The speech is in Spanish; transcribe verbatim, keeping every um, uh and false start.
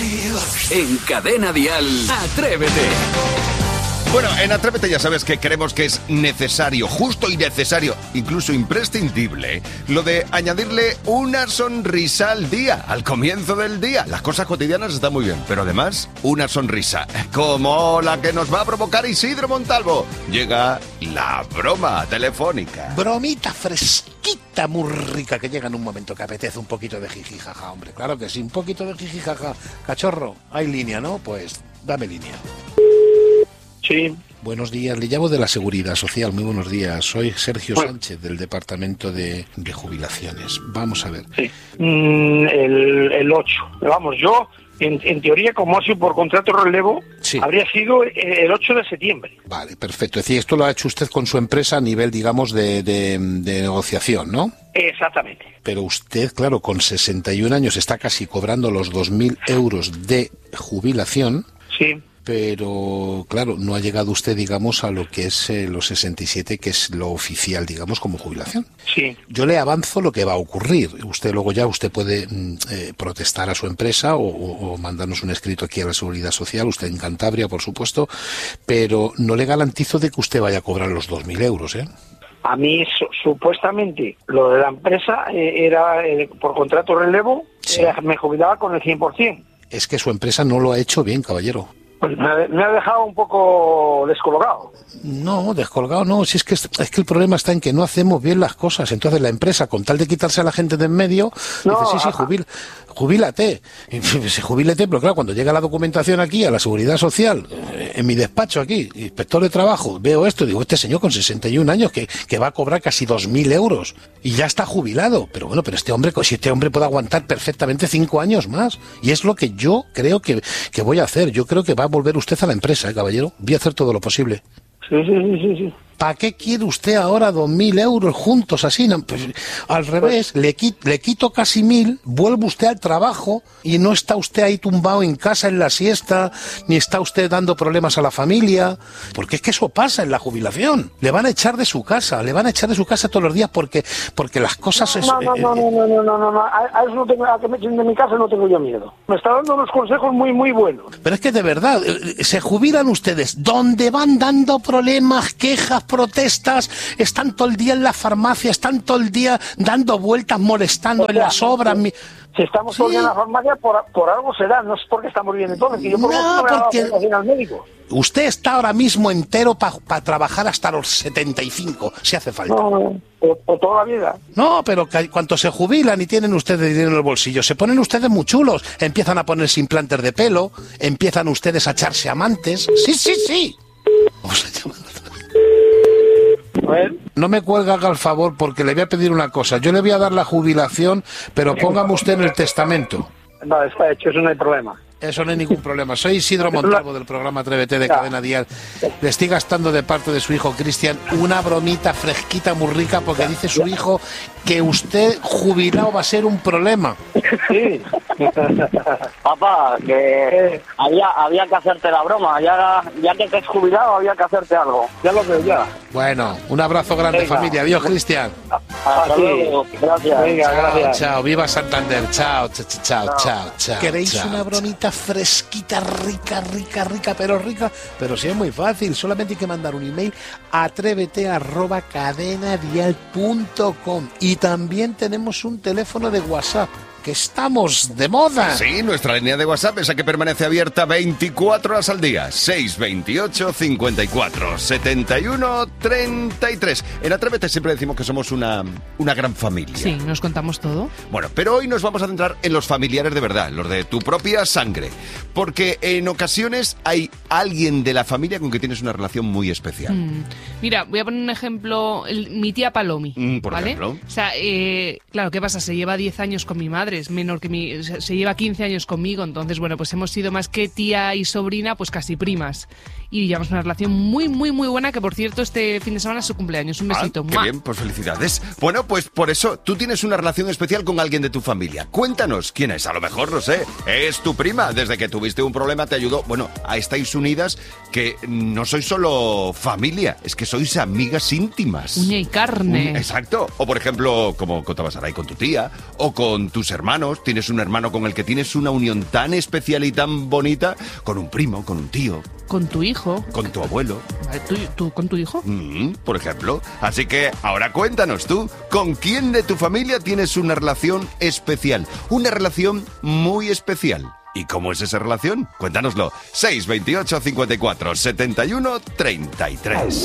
En Cadena Dial, Atrévete. Bueno, en Atrévete ya sabes que creemos que es necesario, justo y necesario, incluso imprescindible, lo de añadirle una sonrisa al día, al comienzo del día. Las cosas cotidianas están muy bien, pero además una sonrisa, como la que nos va a provocar Isidro Montalvo. Llega la broma telefónica. Bromita fresquita, muy rica, que llega en un momento que apetece un poquito de jijijaja, hombre. Claro que sí, un poquito de jijijaja. Cachorro, hay línea, ¿no? Pues dame línea. Sí. Buenos días, le llamo de la Seguridad Social, muy buenos días. Soy Sergio Sánchez del Departamento de, de Jubilaciones. Vamos a ver. Sí. Mm, el, el ocho. Vamos, yo, en, en teoría, como ha sido por contrato de relevo, sí, habría sido el ocho de septiembre. Vale, perfecto. Es decir, esto lo ha hecho usted con su empresa a nivel, digamos, de, de, de negociación, ¿no? Exactamente. Pero usted, claro, con sesenta y un años está casi cobrando los dos mil euros de jubilación. Sí. Pero, claro, no ha llegado usted, digamos, a lo que es eh, los sesenta y siete, que es lo oficial, digamos, como jubilación. Sí. Yo le avanzo lo que va a ocurrir. Usted luego ya, usted puede eh, protestar a su empresa o, o, o mandarnos un escrito aquí a la Seguridad Social, usted en Cantabria, por supuesto, pero no le garantizo de que usted vaya a cobrar los dos mil euros, ¿eh? A mí, su, supuestamente, lo de la empresa eh, era eh, por contrato de relevo, sí, eh, me jubilaba con el cien por ciento. Es que su empresa no lo ha hecho bien, caballero. Pues me ha, me ha dejado un poco descolgado. No, descolgado no, si es que es que el problema está en que no hacemos bien las cosas. Entonces la empresa, con tal de quitarse a la gente de en medio, no, dice, sí, sí, jubil, jubílate. Y, se jubílate, pero claro, cuando llega la documentación aquí a la Seguridad Social, en mi despacho aquí, inspector de trabajo, veo esto y digo, este señor con sesenta y un años que, que va a cobrar casi dos mil euros y ya está jubilado. Pero bueno, pero este hombre, si este hombre puede aguantar perfectamente cinco años más. Y es lo que yo creo que, que voy a hacer. Yo creo que va a volver usted a la empresa, ¿eh, caballero? Voy a hacer todo lo posible. Sí, sí, sí, sí, sí. ¿Para qué quiere usted ahora dos mil euros juntos así? No, pues, al revés, le quito, le quito casi mil, vuelve usted al trabajo y no está usted ahí tumbado en casa en la siesta, ni está usted dando problemas a la familia, porque es que eso pasa en la jubilación. Le van a echar de su casa, le van a echar de su casa todos los días porque porque las cosas... No, es, no, no, eh, no, no, no, no, no, no, no, a, a eso no tengo, a que me echen de mi casa no tengo yo miedo. Me está dando unos consejos muy, muy buenos. Pero es que de verdad, se jubilan ustedes, donde van dando problemas, quejas, protestas, están todo el día en la farmacia, están todo el día dando vueltas, molestando, o sea, en las obras. Mi... Si estamos sí. todos en la farmacia, por, por algo será, no es porque estamos bien entonces, que yo por no, porque al médico. Usted está ahora mismo entero para pa trabajar hasta los setenta y cinco, si hace falta. No, o, o toda la vida. No, pero que, cuando se jubilan y tienen ustedes dinero en el bolsillo, se ponen ustedes muy chulos, empiezan a ponerse implantes de pelo, empiezan ustedes a echarse amantes. Sí, sí, sí. Vamos a llamar. A ver. No me cuelga, haga el favor, porque le voy a pedir una cosa. Yo le voy a dar la jubilación, pero póngame usted en el testamento. No, está hecho, eso no hay problema. Eso no hay ningún problema. Soy Isidro Montalvo del programa Atrévete de Cadena Dial. Le estoy gastando de parte de su hijo Cristian una bromita fresquita muy rica porque dice su hijo que usted jubilado va a ser un problema. Sí. Papá, que había había que hacerte la broma. Ya, ya que te has jubilado había que hacerte algo. Ya lo veo ya. Bueno, un abrazo grande, Venga. Familia. Adiós, Cristian. Hasta luego. Gracias. Venga, Chao, gracias. chao. Viva Santander. Chao, chao, chao, chao. chao ¿Queréis chao, una bromita fresquita, rica, rica, rica, pero rica? Pero sí es muy fácil. Solamente hay que mandar un email a atrévete arroba cadenadial punto com. Y también tenemos un teléfono de WhatsApp, que estamos de moda. Sí, nuestra línea de WhatsApp, esa que permanece abierta veinticuatro horas al día. seis veintiocho, cincuenta y cuatro, setenta y uno, treinta y tres. En Atrévete siempre decimos que somos una, una gran familia. Sí, nos contamos todo. Bueno, pero hoy nos vamos a centrar en los familiares de verdad, los de tu propia sangre. Porque en ocasiones hay alguien de la familia con que tienes una relación muy especial. Mm. Mira, voy a poner un ejemplo. El, mi tía Palomi, Mm, por ¿vale? ejemplo. O sea, eh, claro, ¿qué pasa? Se lleva diez años con mi madre, es menor que mi... Se lleva quince años conmigo, entonces, bueno, pues hemos sido más que tía y sobrina, pues casi primas. y llevamos una relación muy, muy, muy buena, que por cierto este fin de semana es su cumpleaños. Un besito. Ah, qué bien, pues felicidades. Bueno, pues por eso tú tienes una relación especial con alguien de tu familia. Cuéntanos quién es. A lo mejor, no sé, es tu prima. Desde que tuviste un problema te ayudó. Bueno, estáis unidas, que no sois solo familia, es que sois amigas íntimas. Uña y carne. Un, exacto. O por ejemplo, como contabas ahora, con tu tía, o con tus hermanos. Tienes un hermano con el que tienes una unión tan especial y tan bonita, con un primo, con un tío. Con tu hijo. Con tu abuelo. ¿Tú, tú con tu hijo? Mm, por ejemplo. Así que ahora cuéntanos tú, ¿con quién de tu familia tienes una relación especial? Una relación muy especial. ¿Y cómo es esa relación? Cuéntanoslo. seis veintiocho cincuenta y cuatro setenta y uno treinta y tres.